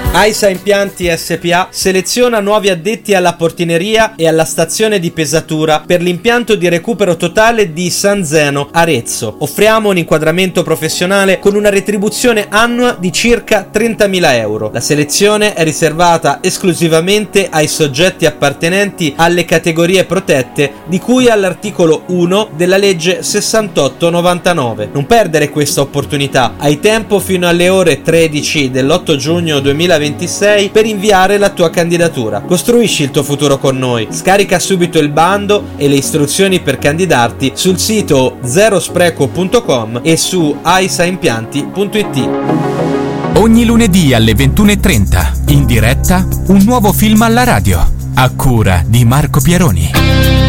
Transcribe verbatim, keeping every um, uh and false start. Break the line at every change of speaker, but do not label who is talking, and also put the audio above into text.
AISA Impianti S P A seleziona nuovi addetti alla portineria e alla stazione di pesatura per l'impianto di recupero totale di San Zeno, Arezzo. Offriamo un inquadramento professionale con una retribuzione annua di circa trentamila euro. La selezione è riservata esclusivamente ai soggetti appartenenti alle categorie protette di cui all'articolo uno della legge sessantotto novantanove. Non perdere questa opportunità. Hai tempo fino alle ore tredici dell'otto giugno duemilaventisei per inviare la tua candidatura. Costruisci il tuo futuro con noi. Scarica subito il bando e le istruzioni per candidarti sul sito zero spreco punto com e su aisaimpianti punto it.
Ogni lunedì alle ventuno e trenta, in diretta, un nuovo film alla radio, a cura di Marco Pieroni.